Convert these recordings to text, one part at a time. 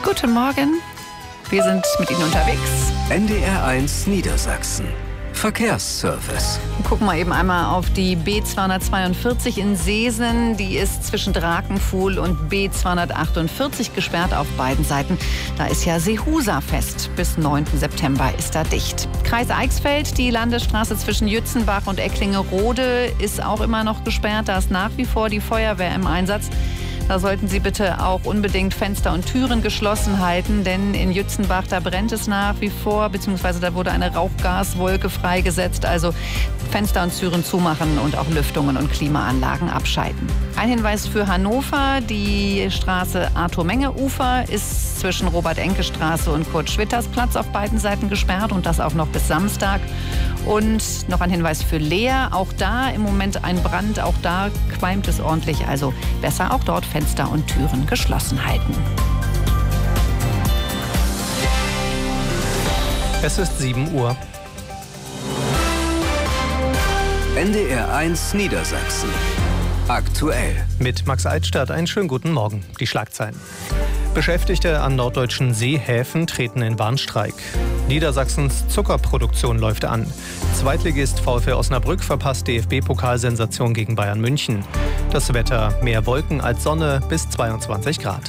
Guten Morgen, wir sind mit Ihnen unterwegs. NDR1 Niedersachsen. Verkehrsservice. Gucken wir eben einmal auf die B242 in Seesen. Die ist zwischen Drakenfuhl und B248 gesperrt auf beiden Seiten. Da ist ja Seehusa-Fest. Bis 9. September ist da dicht. Kreis Eichsfeld, die Landesstraße zwischen Jützenbach und Ecklingerode ist auch immer noch gesperrt. Da ist nach wie vor die Feuerwehr im Einsatz. Da sollten Sie bitte auch unbedingt Fenster und Türen geschlossen halten, denn in Jützenbach, da brennt es nach wie vor, beziehungsweise da wurde eine Rauchgaswolke freigesetzt. Also Fenster und Türen zumachen und auch Lüftungen und Klimaanlagen abschalten. Ein Hinweis für Hannover, die Straße Arthur-Menge-Ufer ist zwischen Robert-Enke-Straße und Kurt-Schwitters-Platz auf beiden Seiten gesperrt und das auch noch bis Samstag. Und noch ein Hinweis für Leer, auch da im Moment ein Brand, auch da qualmt es ordentlich, also besser auch dort Fenster und Türen geschlossen halten. Es ist 7 Uhr. NDR1 Niedersachsen. Aktuell. Mit Max Eitstadt einen schönen guten Morgen. Die Schlagzeilen. Beschäftigte an norddeutschen Seehäfen treten in Warnstreik. Niedersachsens Zuckerproduktion läuft an. Zweitligist VfL Osnabrück verpasst DFB-Pokalsensation gegen Bayern München. Das Wetter: mehr Wolken als Sonne bis 22 Grad.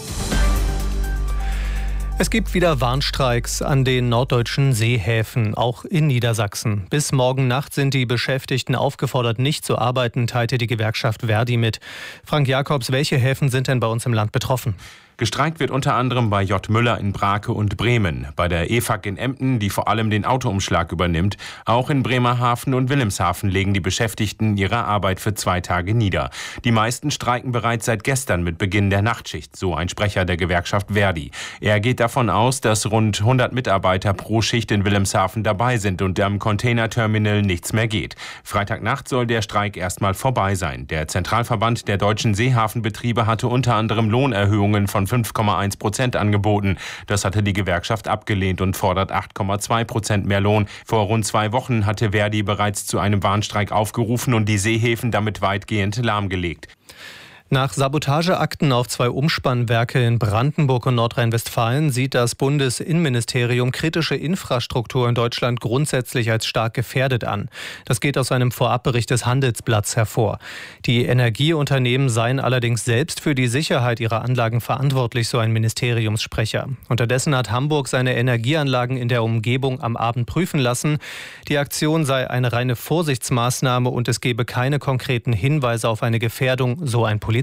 Es gibt wieder Warnstreiks an den norddeutschen Seehäfen, auch in Niedersachsen. Bis morgen Nacht sind die Beschäftigten aufgefordert, nicht zu arbeiten, teilte die Gewerkschaft Verdi mit. Frank Jakobs, welche Häfen sind denn bei uns im Land betroffen? Gestreikt wird unter anderem bei J. Müller in Brake und Bremen, bei der EFAG in Emden, die vor allem den Autoumschlag übernimmt. Auch in Bremerhaven und Wilhelmshaven legen die Beschäftigten ihre Arbeit für 2 Tage nieder. Die meisten streiken bereits seit gestern mit Beginn der Nachtschicht, so ein Sprecher der Gewerkschaft Verdi. Er geht davon aus, dass rund 100 Mitarbeiter pro Schicht in Wilhelmshaven dabei sind und am Containerterminal nichts mehr geht. Freitagnacht soll der Streik erstmal vorbei sein. Der Zentralverband der deutschen Seehafenbetriebe hatte unter anderem Lohnerhöhungen von 5,1% angeboten. Das hatte die Gewerkschaft abgelehnt und fordert 8,2% mehr Lohn. Vor rund 2 Wochen hatte Verdi bereits zu einem Warnstreik aufgerufen und die Seehäfen damit weitgehend lahmgelegt. Nach Sabotageakten auf 2 Umspannwerke in Brandenburg und Nordrhein-Westfalen sieht das Bundesinnenministerium kritische Infrastruktur in Deutschland grundsätzlich als stark gefährdet an. Das geht aus einem Vorabbericht des Handelsblatts hervor. Die Energieunternehmen seien allerdings selbst für die Sicherheit ihrer Anlagen verantwortlich, so ein Ministeriumssprecher. Unterdessen hat Hamburg seine Energieanlagen in der Umgebung am Abend prüfen lassen. Die Aktion sei eine reine Vorsichtsmaßnahme und es gebe keine konkreten Hinweise auf eine Gefährdung, so ein Polizeisprecher.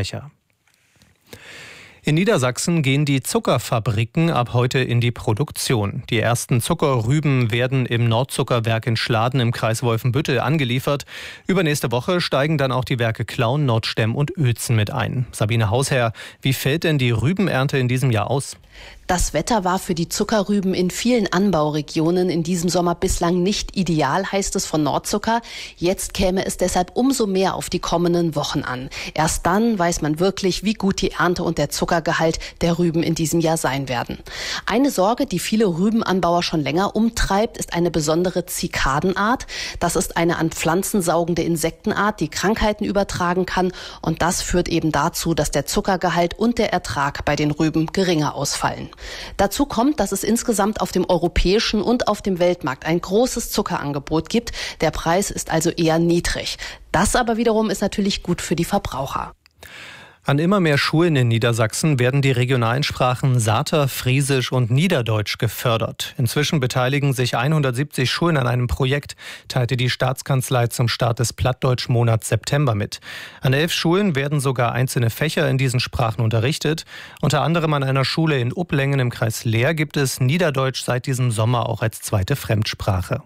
In Niedersachsen gehen die Zuckerfabriken ab heute in die Produktion. Die ersten Zuckerrüben werden im Nordzuckerwerk in Schladen im Kreis Wolfenbüttel angeliefert. Übernächste Woche steigen dann auch die Werke Klauen, Nordstemm und Uelzen mit ein. Sabine Hausherr, wie fällt denn die Rübenernte in diesem Jahr aus? Das Wetter war für die Zuckerrüben in vielen Anbauregionen in diesem Sommer bislang nicht ideal, heißt es von Nordzucker. Jetzt käme es deshalb umso mehr auf die kommenden Wochen an. Erst dann weiß man wirklich, wie gut die Ernte und der Zuckergehalt der Rüben in diesem Jahr sein werden. Eine Sorge, die viele Rübenanbauer schon länger umtreibt, ist eine besondere Zikadenart. Das ist eine an Pflanzen saugende Insektenart, die Krankheiten übertragen kann. Und das führt eben dazu, dass der Zuckergehalt und der Ertrag bei den Rüben geringer ausfallen. Dazu kommt, dass es insgesamt auf dem europäischen und auf dem Weltmarkt ein großes Zuckerangebot gibt. Der Preis ist also eher niedrig. Das aber wiederum ist natürlich gut für die Verbraucher. An immer mehr Schulen in Niedersachsen werden die regionalen Sprachen Sater, Friesisch und Niederdeutsch gefördert. Inzwischen beteiligen sich 170 Schulen an einem Projekt, teilte die Staatskanzlei zum Start des Plattdeutschmonats September mit. An 11 Schulen werden sogar einzelne Fächer in diesen Sprachen unterrichtet. Unter anderem an einer Schule in Uplengen im Kreis Leer gibt es Niederdeutsch seit diesem Sommer auch als zweite Fremdsprache.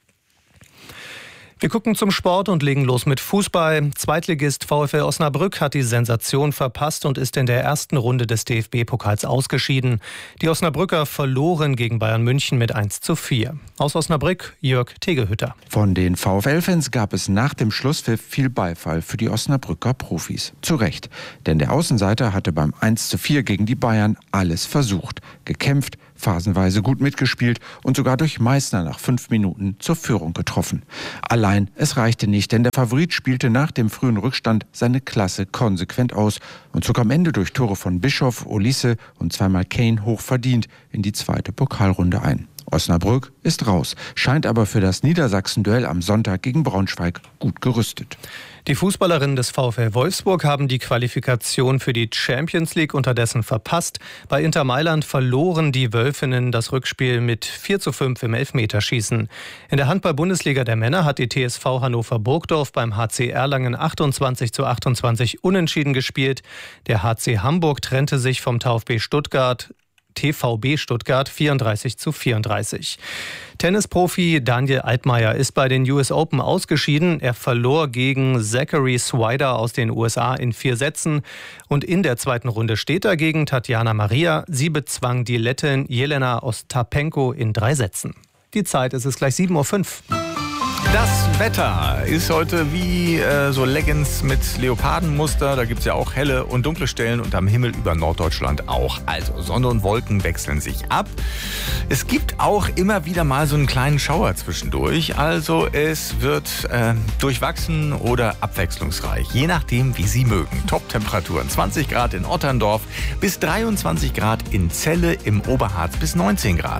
Wir gucken zum Sport und legen los mit Fußball. Zweitligist VfL Osnabrück hat die Sensation verpasst und ist in der ersten Runde des DFB-Pokals ausgeschieden. Die Osnabrücker verloren gegen Bayern München mit 1:4. Aus Osnabrück Jörg Tegehütter. Von den VfL-Fans gab es nach dem Schlusspfiff viel Beifall für die Osnabrücker Profis. Zu Recht, denn der Außenseiter hatte beim 1:4 gegen die Bayern alles versucht, gekämpft, phasenweise gut mitgespielt und sogar durch Meißner nach 5 Minuten zur Führung getroffen. Allein Allein, es reichte nicht, denn der Favorit spielte nach dem frühen Rückstand seine Klasse konsequent aus und zog am Ende durch Tore von Bischof, Olise und zweimal Kane hochverdient in die zweite Pokalrunde ein. Osnabrück ist raus, scheint aber für das Niedersachsen-Duell am Sonntag gegen Braunschweig gut gerüstet. Die Fußballerinnen des VfL Wolfsburg haben die Qualifikation für die Champions League unterdessen verpasst. Bei Inter Mailand verloren die Wölfinnen das Rückspiel mit 4:5 im Elfmeterschießen. In der Handball-Bundesliga der Männer hat die TSV Hannover-Burgdorf beim HC Erlangen 28:28 unentschieden gespielt. Der HC Hamburg trennte sich vom TVB Stuttgart 34:34. Tennisprofi Daniel Altmaier ist bei den US Open ausgeschieden. Er verlor gegen Zachary Swider aus den USA in 4 Sätzen. Und in der zweiten Runde steht er gegen Tatjana Maria. Sie bezwang die Lettin Jelena Ostapenko in 3 Sätzen. Die Zeit ist es gleich 7:05 Uhr. Das Wetter ist heute wie so Leggings mit Leopardenmuster. Da gibt es ja auch helle und dunkle Stellen und am Himmel über Norddeutschland auch. Also Sonne und Wolken wechseln sich ab. Es gibt auch immer wieder mal so einen kleinen Schauer zwischendurch. Also es wird durchwachsen oder abwechslungsreich, je nachdem, wie Sie mögen. Top-Temperaturen 20 Grad in Otterndorf bis 23 Grad in Celle, im Oberharz bis 19 Grad.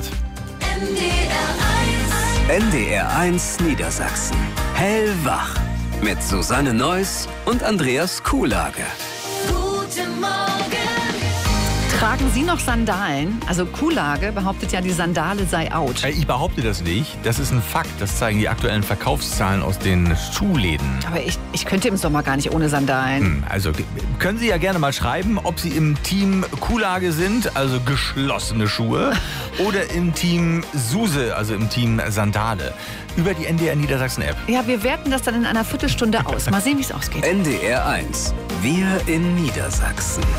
NDR 1 Niedersachsen. Hellwach. Mit Susanne Neuss und Andreas Kuhlage. Guten Morgen. Tragen Sie noch Sandalen? Also Kuhlage behauptet ja, die Sandale sei out. Ich behaupte das nicht. Das ist ein Fakt. Das zeigen die aktuellen Verkaufszahlen aus den Schuhläden. Aber ich könnte im Sommer gar nicht ohne Sandalen. Also können Sie ja gerne mal schreiben, ob Sie im Team Kuhlage sind, also geschlossene Schuhe, oder im Team Suse, also im Team Sandale. Über die NDR Niedersachsen App. Ja, wir werten das dann in einer Viertelstunde aus. Mal sehen, wie es ausgeht. NDR 1. Wir in Niedersachsen.